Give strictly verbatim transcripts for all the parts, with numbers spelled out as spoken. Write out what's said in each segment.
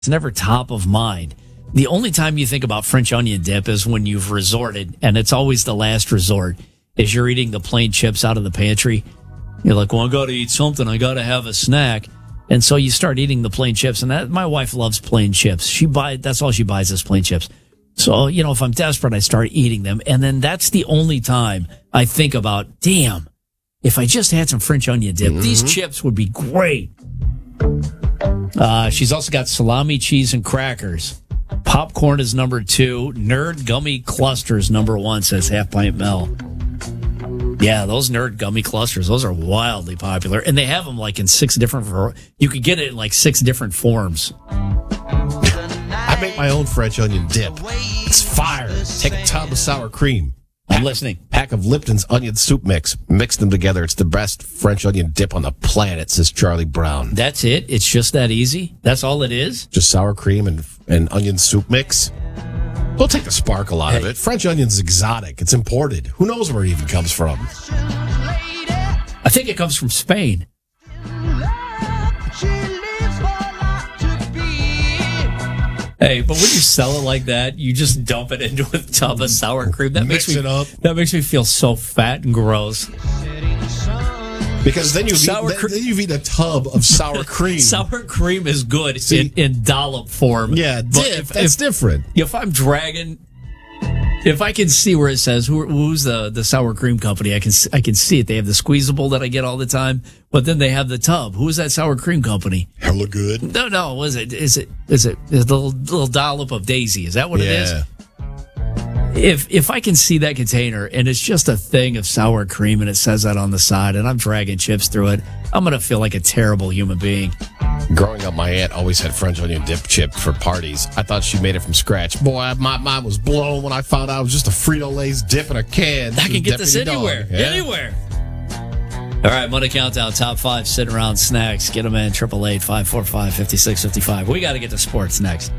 It's never top of mind. The only time you think about French onion dip is when you've resorted, and it's always the last resort, is you're eating the plain chips out of the pantry. You're like, well, I got to eat something. I got to have a snack. And so you start eating the plain chips. And that my wife loves plain chips. She buy that's all she buys is plain chips. So, you know, if I'm desperate, I start eating them. And then that's the only time I think about, damn, if I just had some French onion dip, mm-hmm. these chips would be great. Uh, she's also got salami, cheese, and crackers. Popcorn is number two. Nerd Gummy Clusters number one, says Half Pint Mel. Yeah, those Nerd Gummy Clusters, those are wildly popular. And they have them like in six different, you could get it in like six different forms. I make my own French onion dip. It's fire. Take a tub of sour cream. I'm listening. Pack of Lipton's onion soup mix. Mix them together. It's the best French onion dip on the planet, says Charlie Brown. That's it? It's just that easy? That's all it is? Just sour cream and, and onion soup mix. Don't take the sparkle out hey. of it. French onion's exotic. It's imported. Who knows where it even comes from? I think it comes from Spain. Hey, but when you sell it like that, you just dump it into a tub of sour cream. That Mix makes me, it up. That makes me feel so fat and gross. Because then you've, eat, cre- then you've eaten a tub of sour cream. Sour cream is good in, in dollop form. Yeah, dip, if, that's if, different. If I'm dragging, if I can see where it says who, who's the, the sour cream company, I can I can see it. They have the squeezable that I get all the time, but then they have the tub. Who's that sour cream company? Hella good. No, no. Was it? Is it? Is it? Is the little, little dollop of Daisy? Is that what yeah. it is? If if I can see that container and it's just a thing of sour cream and it says that on the side and I'm dragging chips through it, I'm going to feel like a terrible human being. Growing up, my aunt always had French onion dip chip for parties. I thought she made it from scratch. Boy, my mind was blown when I found out it was just a Frito-Lay's dip in a can. I can get this anywhere. Yeah. Anywhere. All right, Monday Countdown, top five sit-around snacks. Get them in, eight eight eight, five four five, five six five five. We got to get to sports next.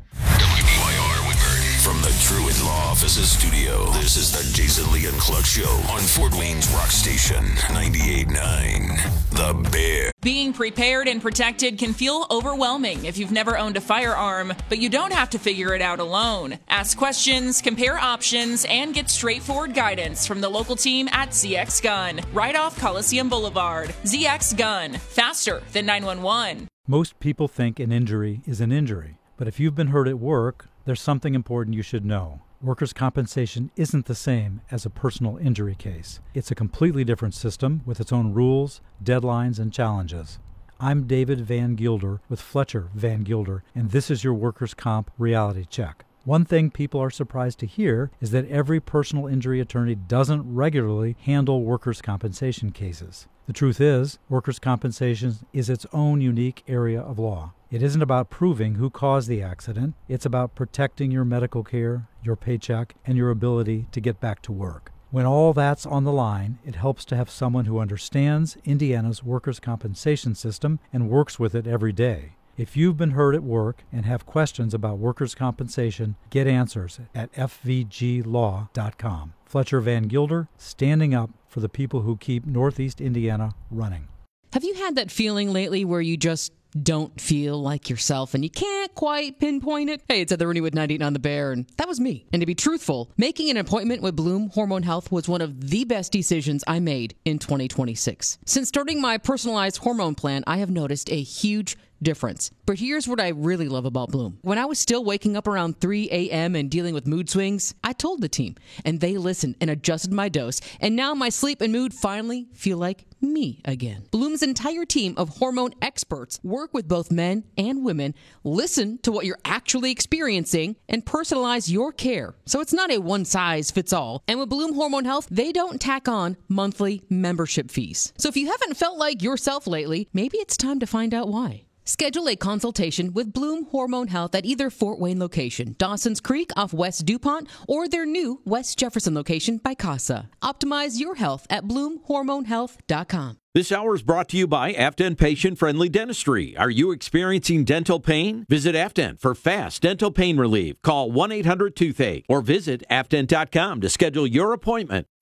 From the Druid Law Offices studio, this is the Jason Lee and Cluck Show on Fort Wayne's Rock Station, ninety-eight point nine, The Bear. Being prepared and protected can feel overwhelming if you've never owned a firearm, but you don't have to figure it out alone. Ask questions, compare options, and get straightforward guidance from the local team at Z X Gun, right off Coliseum Boulevard. Z X Gun, faster than nine one one. Most people think an injury is an injury, but if you've been hurt at work, there's something important you should know. Workers' compensation isn't the same as a personal injury case. It's a completely different system with its own rules, deadlines, and challenges. I'm David Van Gilder with Fletcher Van Gilder, and this is your Workers' Comp Reality Check. One thing people are surprised to hear is that every personal injury attorney doesn't regularly handle workers' compensation cases. The truth is, workers' compensation is its own unique area of law. It isn't about proving who caused the accident. It's about protecting your medical care, your paycheck, and your ability to get back to work. When all that's on the line, it helps to have someone who understands Indiana's workers' compensation system and works with it every day. If you've been hurt at work and have questions about workers' compensation, get answers at f v g law dot com. Fletcher Van Gilder, standing up for the people who keep Northeast Indiana running. Have you had that feeling lately where you just don't feel like yourself and you can't quite pinpoint it? Hey, it's Heather Rooney with ninety-eight on The Bear, and that was me. And to be truthful, making an appointment with Bloom Hormone Health was one of the best decisions I made in twenty twenty-six. Since starting my personalized hormone plan, I have noticed a huge difference. But here's what I really love about Bloom. When I was still waking up around three a.m. and dealing with mood swings, I told the team, and they listened and adjusted my dose, and now my sleep and mood finally feel like me again. Bloom's entire team of hormone experts work with both men and women, listen to what you're actually experiencing, and personalize your care. So it's not a one-size-fits-all. And with Bloom Hormone Health, they don't tack on monthly membership fees. So if you haven't felt like yourself lately, maybe it's time to find out why. Schedule a consultation with Bloom Hormone Health at either Fort Wayne location, Dawson's Creek off West DuPont, or their new West Jefferson location by Casa. Optimize your health at bloom hormone health dot com. This hour is brought to you by Afton Patient Friendly Dentistry. Are you experiencing dental pain? Visit Afton for fast dental pain relief. Call one eight hundred toothache or visit afton dot com to schedule your appointment.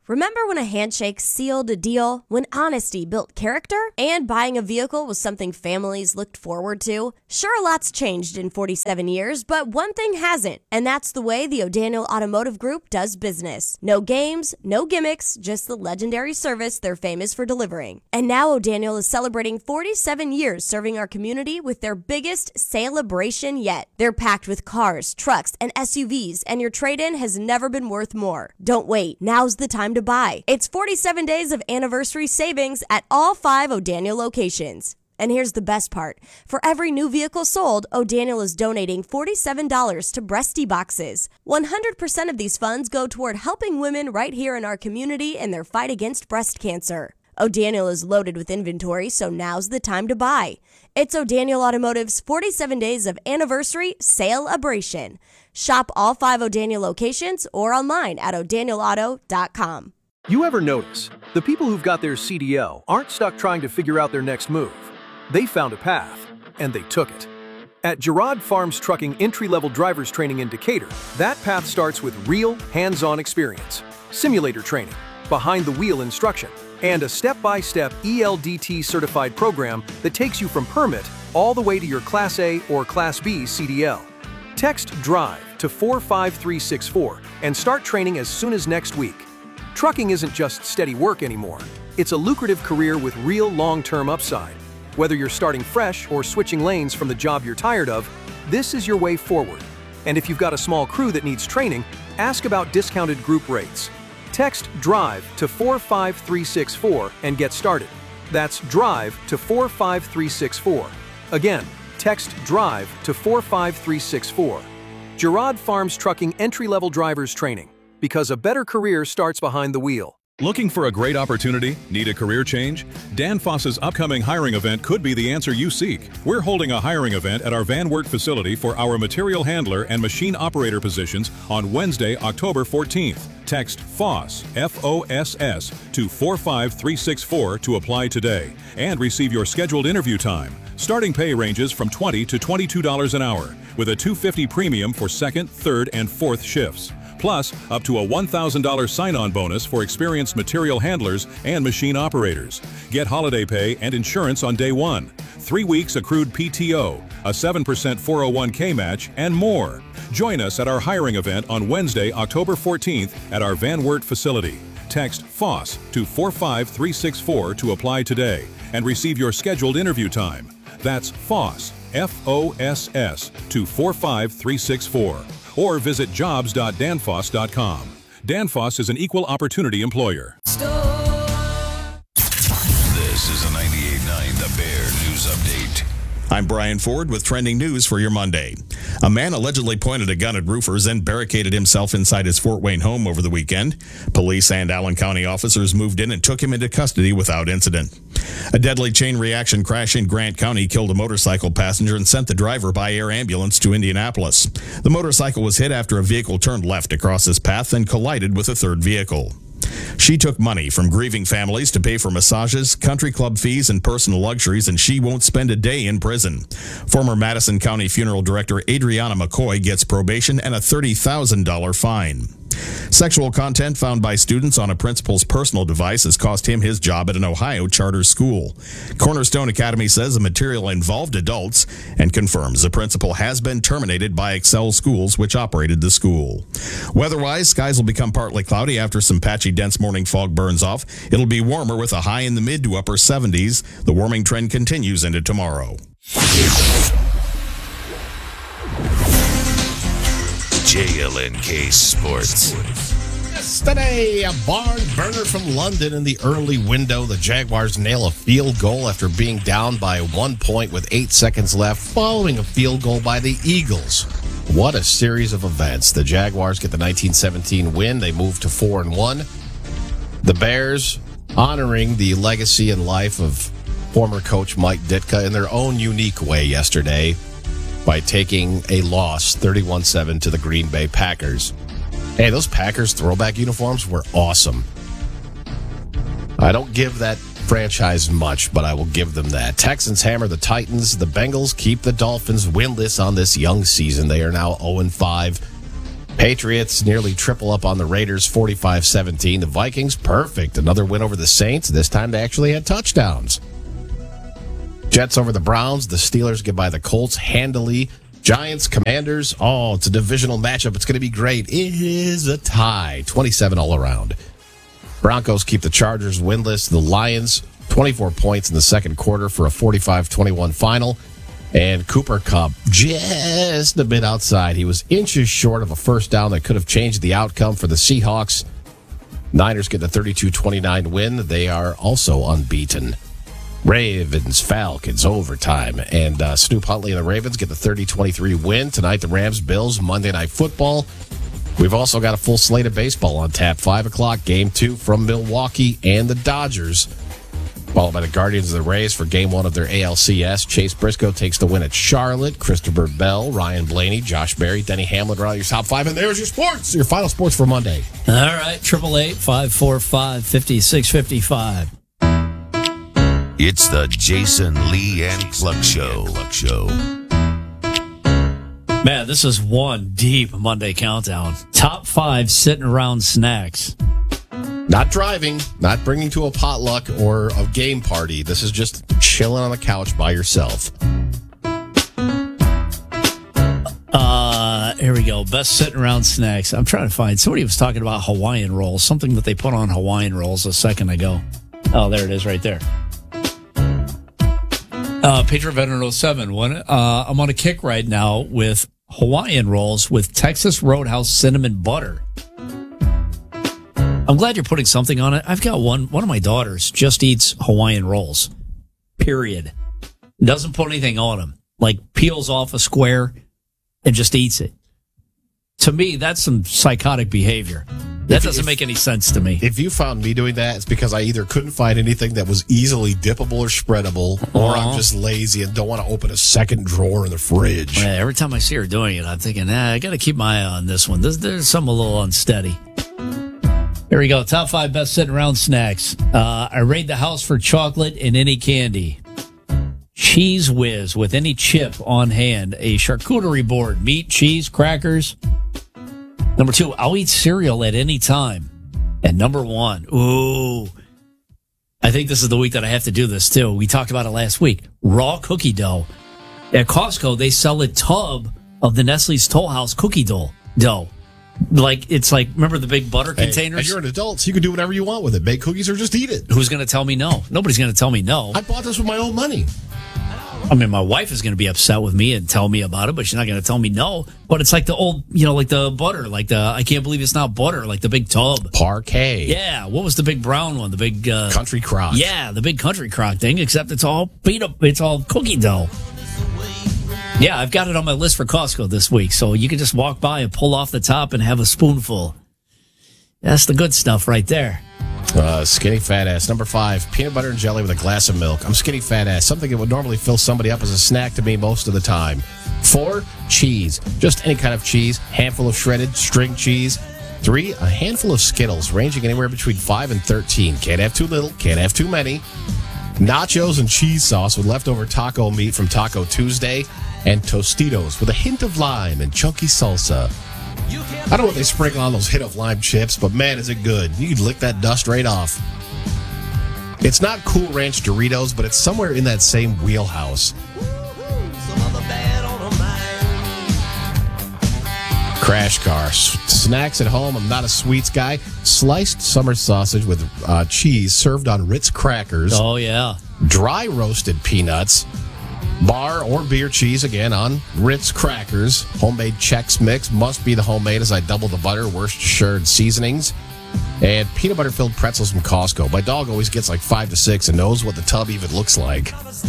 Remember when a handshake sealed a deal? When honesty built character? And buying a vehicle was something families looked forward to? Sure, lots changed in forty-seven years, but one thing hasn't, and that's the way the O'Daniel Automotive Group does business. No games, no gimmicks, just the legendary service they're famous for delivering. And now O'Daniel is celebrating forty-seven years serving our community with their biggest celebration yet. They're packed with cars, trucks, and S U Vs, and your trade-in has never been worth more. Don't wait. Now's the time to buy. It's forty-seven days of anniversary savings at all five O'Daniel locations. And here's the best part. For every new vehicle sold, O'Daniel is donating forty-seven dollars to Breasty Boxes. one hundred percent of these funds go toward helping women right here in our community in their fight against breast cancer. O'Daniel is loaded with inventory, so now's the time to buy. It's O'Daniel Automotive's forty-seven days of anniversary sale-abration. Shop all five O'Daniel locations or online at o'daniel auto dot com. You ever notice the people who've got their C D L aren't stuck trying to figure out their next move? They found a path, and they took it. At Gerard Farms Trucking Entry-Level Drivers Training in Decatur, that path starts with real, hands-on experience, simulator training, behind-the-wheel instruction, and a step-by-step E L D T certified program that takes you from permit all the way to your Class A or Class B C D L. Text DRIVE to four five three six four and start training as soon as next week. Trucking isn't just steady work anymore. It's a lucrative career with real long-term upside. Whether you're starting fresh or switching lanes from the job you're tired of, this is your way forward. And if you've got a small crew that needs training, ask about discounted group rates. Text DRIVE to four five three six four and get started. That's DRIVE to four five three six four. Again, text DRIVE to four five three six four. Gerard Farms Trucking Entry-Level Drivers Training. Because a better career starts behind the wheel. Looking for a great opportunity? Need a career change? Danfoss's upcoming hiring event could be the answer you seek. We're holding a hiring event at our Van Wert facility for our material handler and machine operator positions on Wednesday, October fourteenth. Text FOSS, F O S S, to four five three six four to apply today and receive your scheduled interview time. Starting pay ranges from twenty to twenty-two dollars an hour, with a two hundred fifty dollars premium for second, third, and fourth shifts. Plus, up to a one thousand dollars sign-on bonus for experienced material handlers and machine operators. Get holiday pay and insurance on day one, three weeks accrued P T O, a seven percent four oh one K match, and more. Join us at our hiring event on Wednesday, October fourteenth at our Van Wert facility. Text FOSS to four five three six four to apply today and receive your scheduled interview time. That's FOSS, F O S S, to four five three six four. Or visit jobs dot danfoss dot com. Danfoss is an equal opportunity employer. This is a ninety-eight point nine The Bear News Update. I'm Brian Ford with trending news for your Monday. A man allegedly pointed a gun at roofers and barricaded himself inside his Fort Wayne home over the weekend. Police and Allen County officers moved in and took him into custody without incident. A deadly chain reaction crash in Grant County killed a motorcycle passenger and sent the driver by air ambulance to Indianapolis. The motorcycle was hit after a vehicle turned left across his path and collided with a third vehicle. She took money from grieving families to pay for massages, country club fees, and personal luxuries, and she won't spend a day in prison. Former Madison County Funeral Director Adriana McCoy gets probation and a thirty thousand dollars fine. Sexual content found by students on a principal's personal device has cost him his job at an Ohio charter school. Cornerstone Academy says the material involved adults and confirms the principal has been terminated by Excel Schools, which operated the school. Weather-wise, skies will become partly cloudy after some patchy dense morning fog burns off. It'll be warmer with a high in the mid to upper seventies. The warming trend continues into tomorrow. J L N K Sports. Yesterday, a barn burner from London in the early window. The Jaguars nail a field goal after being down by one point with eight seconds left, following a field goal by the Eagles. What a series of events. The Jaguars get the nineteen seventeen win. They move to four and one. The Bears honoring the legacy and life of former coach Mike Ditka in their own unique way yesterday by taking a loss thirty-one seven to the Green Bay Packers. Hey, those Packers throwback uniforms were awesome. I don't give that franchise much, but I will give them that. Texans hammer the Titans. The Bengals keep the Dolphins winless on this young season. They are now oh and five. Patriots nearly triple up on the Raiders, forty-five seventeen. The Vikings, perfect. Another win over the Saints. This time they actually had touchdowns. Jets over the Browns. The Steelers get by the Colts handily. Giants, Commanders. Oh, it's a divisional matchup. It's going to be great. It is a tie. twenty-seven all around. Broncos keep the Chargers winless. The Lions, twenty-four points in the second quarter for a forty-five twenty-one final. And Cooper Kupp just a bit outside. He was inches short of a first down that could have changed the outcome for the Seahawks. Niners get the thirty-two twenty-nine win. They are also unbeaten. Ravens, Falcons, overtime. And uh, Snoop Huntley and the Ravens get the thirty twenty-three win. Tonight, the Rams, Bills, Monday Night Football. We've also got a full slate of baseball on tap. five o'clock, game two from Milwaukee and the Dodgers. Followed by the Guardians of the Rays for game one of their A L C S. Chase Briscoe takes the win at Charlotte. Christopher Bell, Ryan Blaney, Josh Berry, Denny Hamlin are all your top five. And there's your sports, your final sports for Monday. All right, triple eight five four five fifty-six fifty-five. It's the Jason Lee and Cluck Show. Cluck Show. Man, this is one deep Monday countdown. Top five sitting around snacks. Not driving, not bringing to a potluck or a game party. This is just chilling on the couch by yourself. Uh, here we go. Best sitting around snacks. I'm trying to find. Somebody was talking about Hawaiian rolls, something that they put on Hawaiian rolls a second ago. Oh, there it is right there. Uh, Patriot Veteran oh seven. One, uh, I'm on a kick right now with Hawaiian rolls with Texas Roadhouse cinnamon butter. I'm glad you're putting something on it. I've got one. One of my daughters just eats Hawaiian rolls. Period. Doesn't put anything on them. Like peels off a square and just eats it. To me, that's some psychotic behavior. That doesn't if, make any sense to me. If you found me doing that, it's because I either couldn't find anything that was easily dippable or spreadable, or uh-huh. I'm just lazy and don't want to open a second drawer in the fridge. Yeah, every time I see her doing it, I'm thinking, nah, I got to keep my eye on this one. There's, there's something a little unsteady. Here we go. Top five best sitting around snacks. Uh, I raid the house for chocolate and any candy. Cheese Whiz with any chip on hand. A charcuterie board. Meat, cheese, crackers. Number two, I'll eat cereal at any time. And number one, ooh, I think this is the week that I have to do this too. We talked about it last week. Raw cookie dough. At Costco, they sell a tub of the Nestle's Toll House cookie dough. Dough. Like, it's like, remember the big butter hey, containers? And you're an adult, so you can do whatever you want with it. Bake cookies or just eat it. Who's going to tell me no? Nobody's going to tell me no. I bought this with my own money. I mean, my wife is going to be upset with me and tell me about it, but she's not going to tell me no. But it's like the old, you know, like the butter, like the, I can't believe it's not butter, like the big tub. Parquet. Yeah. What was the big brown one? The big... Uh, Country Crock. Yeah, the big Country Crock thing, except it's all beat up, it's all cookie dough. Yeah, I've got it on my list for Costco this week, so you can just walk by and pull off the top and have a spoonful. That's the good stuff right there. Uh, skinny fat ass. Number five, peanut butter and jelly with a glass of milk. I'm skinny fat ass. Something that would normally fill somebody up as a snack to me most of the time. Four, cheese. Just any kind of cheese. Handful of shredded string cheese. Three, a handful of Skittles, ranging anywhere between five and thirteen. Can't have too little. Can't have too many. Nachos and cheese sauce with leftover taco meat from Taco Tuesday. And Tostitos with a hint of lime and chunky salsa. I don't know what they sprinkle on those hit of lime chips, but man, is it good. You can lick that dust right off. It's not Cool Ranch Doritos, but it's somewhere in that same wheelhouse. Crash Car. Snacks at home. I'm not a sweets guy. Sliced summer sausage with uh, cheese served on Ritz crackers. Oh, yeah. Dry roasted peanuts. Bar or beer cheese, again, on Ritz crackers. Homemade Chex Mix. Must be the homemade as I double the butter. Worcestershire seasonings. And peanut butter-filled pretzels from Costco. My dog always gets like five to six and knows what the tub even looks like.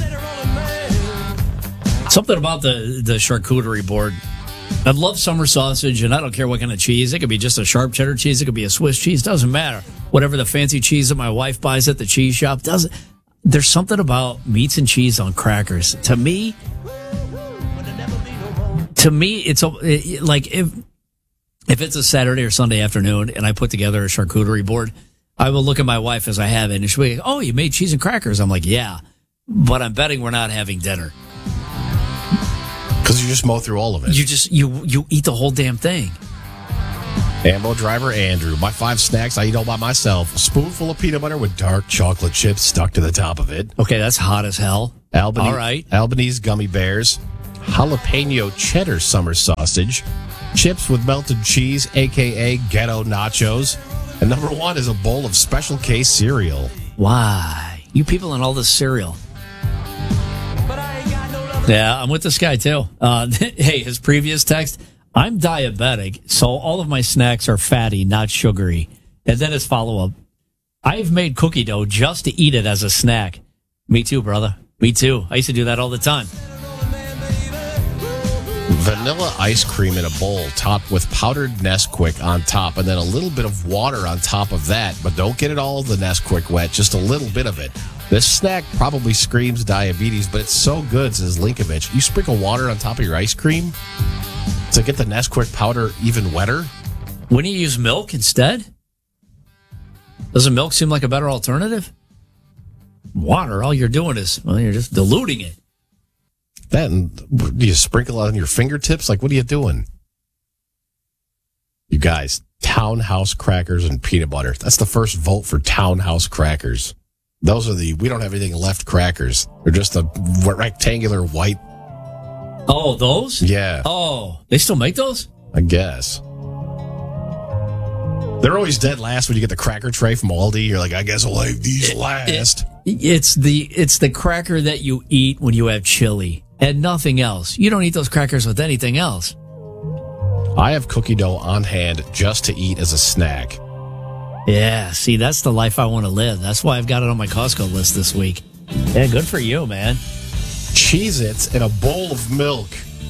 Something about the, the charcuterie board. I love summer sausage, and I don't care what kind of cheese. It could be just a sharp cheddar cheese. It could be a Swiss cheese. Doesn't matter. Whatever the fancy cheese that my wife buys at the cheese shop doesn't. There's something about meats and cheese on crackers. To me, to me, it's a, it, like if if it's a Saturday or Sunday afternoon and I put together a charcuterie board, I will look at my wife as I have it, and she'll be like, "Oh, you made cheese and crackers?" I'm like, "Yeah," but I'm betting we're not having dinner because you just mow through all of it. You just you you eat the whole damn thing. Ammo driver Andrew. My five snacks I eat all by myself. A spoonful of peanut butter with dark chocolate chips stuck to the top of it. Okay, that's hot as hell. Albany, All right. Albanese gummy bears. Jalapeno cheddar summer sausage. Chips with melted cheese, a k a ghetto nachos. And number one is a bowl of Special K cereal. Why? You people and all this cereal. Yeah, I'm with this guy, too. Uh, hey, his previous text, I'm diabetic, so all of my snacks are fatty, not sugary. And then his follow-up, I've made cookie dough just to eat it as a snack. Me too, brother. Me too. I used to do that all the time. Vanilla ice cream in a bowl topped with powdered Nesquik on top and then a little bit of water on top of that. But don't get it all of the Nesquik wet, just a little bit of it. This snack probably screams diabetes, but it's so good, says Linkovich. You sprinkle water on top of your ice cream to get the Nesquik powder even wetter? Wouldn't you use milk instead? Doesn't milk seem like a better alternative? Water, all you're doing is, well, you're just diluting it. That and do you sprinkle it on your fingertips? Like, what are you doing? You guys, Townhouse crackers and peanut butter. That's the first vote for Townhouse crackers. Those are the, we don't have anything left crackers. They're just a rectangular white. Oh, those? Yeah. Oh, they still make those? I guess. They're always dead last when you get the cracker tray from Aldi. You're like, I guess I'll leave these it, last. It, it's the it's the cracker that you eat when you have chili and nothing else. You don't eat those crackers with anything else. I have cookie dough on hand just to eat as a snack. Yeah, see, that's the life I want to live. That's why I've got it on my Costco list this week. Yeah, good for you, man. Cheez-Its in a bowl of milk.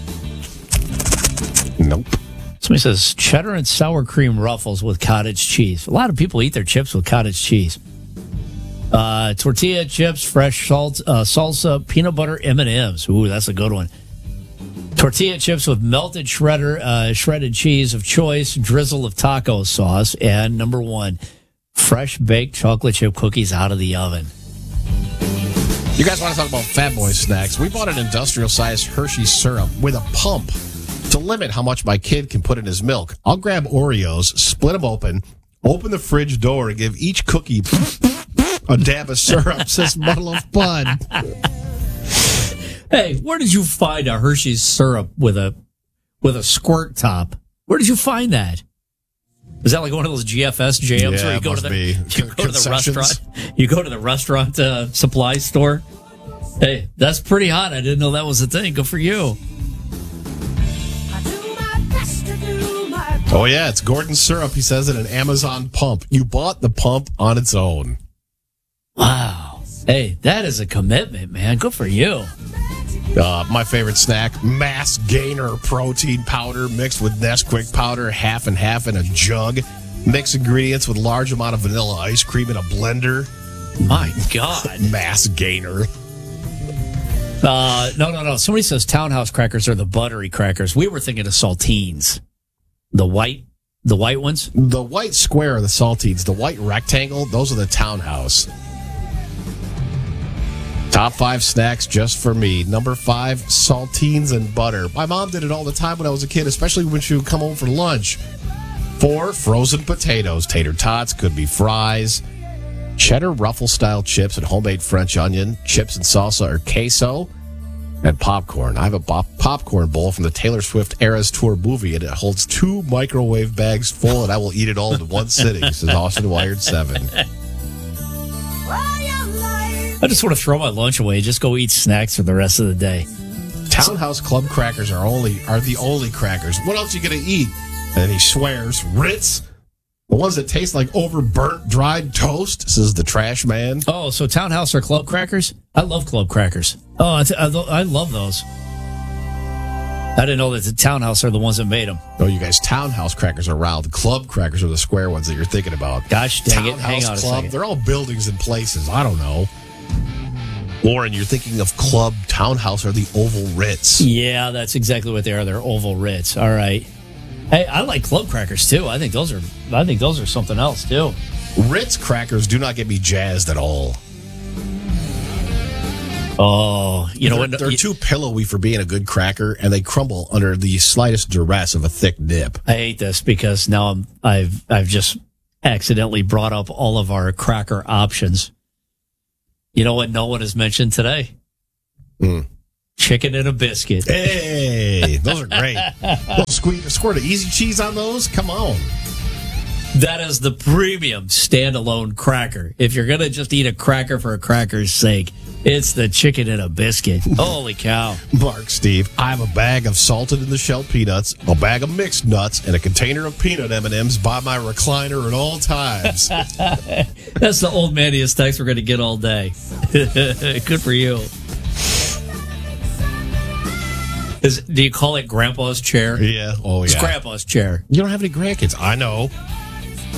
Nope. Somebody says cheddar and sour cream ruffles with cottage cheese. A lot of people eat their chips with cottage cheese. Uh, tortilla chips, fresh salt, uh, salsa, peanut butter M and M's. Ooh, that's a good one. Tortilla chips with melted shredder, uh, shredded cheese of choice, drizzle of taco sauce, and number one, fresh baked chocolate chip cookies out of the oven. You guys want to talk about Fat Boy snacks? We bought an industrial-sized Hershey syrup with a pump to limit how much my kid can put in his milk. I'll grab Oreos, split them open, open the fridge door, and give each cookie a dab of syrup, says Muddle of Bud. Hey, where did you find a Hershey's syrup with a with a squirt top? Where did you find that? Is that like one of those G F S jams yeah, where you go to the be. you go to the restaurant? You go to the restaurant uh, supply store. Hey, that's pretty hot. I didn't know that was a thing. Good for you. Oh yeah, it's Gordon syrup. He says it an Amazon pump. You bought the pump on its own. Wow. Hey, that is a commitment, man. Good for you. Uh, my favorite snack, Mass Gainer protein powder mixed with Nesquik powder, half and half in a jug. Mix ingredients with large amount of vanilla ice cream in a blender. My God. Mass Gainer. Uh, no, no, no. Somebody says Townhouse crackers are the buttery crackers. We were thinking of saltines. The white, the white ones? The white square are the saltines. The white rectangle, those are the Townhouse. Top five snacks just for me. Number five, saltines and butter. My mom did it all the time when I was a kid, especially when she would come home for lunch. Four, frozen potatoes. Tater tots, could be fries. Cheddar ruffle-style chips and homemade French onion. Chips and salsa or queso. And popcorn. I have a pop- popcorn bowl from the Taylor Swift Eras Tour movie, and it holds two microwave bags full, and I will eat it all in one sitting, says Austin Wired seven. I just want to throw my lunch away, just go eat snacks for the rest of the day. Townhouse Club crackers are only are the only crackers. What else are you going to eat? And he swears, Ritz, the ones that taste like overburnt dried toast, says the trash man. Oh, so Townhouse are club crackers? I love club crackers. Oh, I, th- I, th- I love those. I didn't know that the Townhouse are the ones that made them. Oh, you guys, Townhouse crackers are round. Club crackers are the square ones that you're thinking about. Gosh dang it. Townhouse Hang on a Club, second. they're all buildings and places. I don't know. Warren, you're thinking of Club. Townhouse are the oval Ritz. Yeah, that's exactly what they are. They're oval Ritz. All right. Hey, I like club crackers too. I think those are I think those are something else too. Ritz crackers do not get me jazzed at all. Oh, you know they're, what? They're you, too pillowy for being a good cracker, and they crumble under the slightest duress of a thick dip. I hate this because now I'm, I've I've just accidentally brought up all of our cracker options. You know what no one has mentioned today? Mm. Chicken and a biscuit. Hey, those are great. Squirt, squirt of easy cheese on those? Come on. That is the premium standalone cracker. If you're going to just eat a cracker for a cracker's sake, it's the chicken and a biscuit. Holy cow. Mark, Steve, I have a bag of salted in the shell peanuts, a bag of mixed nuts, and a container of peanut M and M's by my recliner at all times. That's the old maniest text we're going to get all day. Good for you. Is, do you call it Grandpa's chair? Yeah. Oh, yeah. It's Grandpa's chair. You don't have any grandkids. I know.